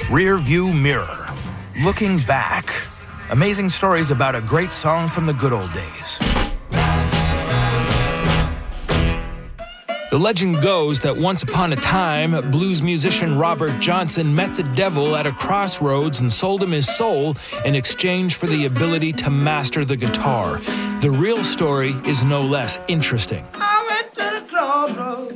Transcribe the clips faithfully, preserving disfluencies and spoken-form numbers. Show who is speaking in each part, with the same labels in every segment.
Speaker 1: Rear View Mirror. Looking back. Amazing stories about a great song from the good old days. The legend goes that once upon a time, blues musician Robert Johnson met the devil at a crossroads and sold him his soul in exchange for the ability to master the guitar. The real story is no less interesting.
Speaker 2: I went to the crossroads.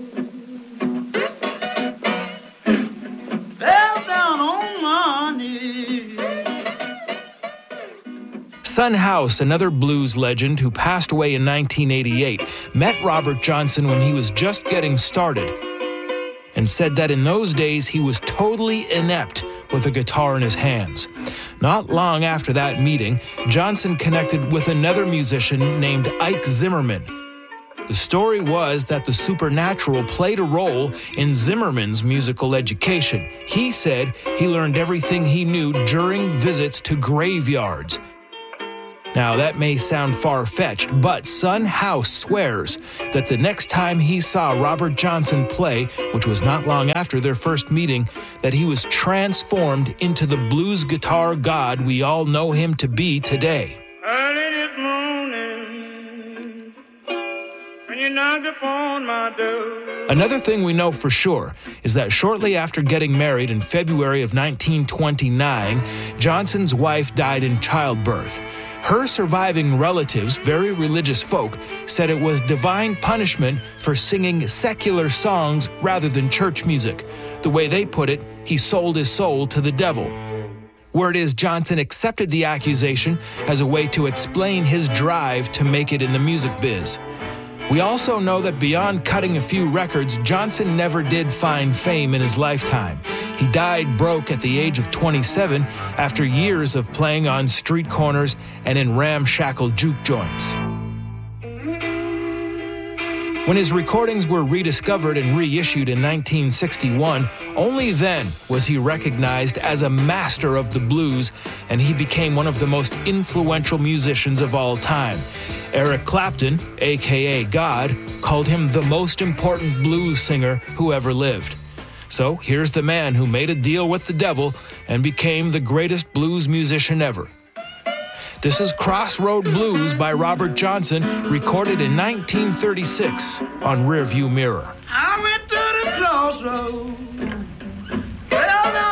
Speaker 1: Son House, another blues legend who passed away in nineteen eighty-eight, met Robert Johnson when he was just getting started and said that in those days he was totally inept with a guitar in his hands. Not long after that meeting, Johnson connected with another musician named Ike Zimmerman. The story was that the supernatural played a role in Zimmerman's musical education. He said he learned everything he knew during visits to graveyards. Now, that may sound far-fetched, but Son House swears that the next time he saw Robert Johnson play, which was not long after their first meeting, that he was transformed into the blues guitar god we all know him to be today.
Speaker 2: Early this morning, when you knocked upon my door.
Speaker 1: Another thing we know for sure is that shortly after getting married in February of nineteen twenty-nine, Johnson's wife died in childbirth. Her surviving relatives, very religious folk, said it was divine punishment for singing secular songs rather than church music. The way they put it, he sold his soul to the devil. Word is Johnson accepted the accusation as a way to explain his drive to make it in the music biz. We also know that beyond cutting a few records, Johnson never did find fame in his lifetime. He died broke at the age of twenty-seven after years of playing on street corners and in ramshackle juke joints. When his recordings were rediscovered and reissued in nineteen sixty-one, only then was he recognized as a master of the blues, and he became one of the most influential musicians of all time. Eric Clapton, a k a. God, called him the most important blues singer who ever lived. So here's the man who made a deal with the devil and became the greatest blues musician ever. This is Crossroad Blues by Robert Johnson, recorded in nineteen thirty-six on Rear View Mirror.
Speaker 2: I went to the crossroads.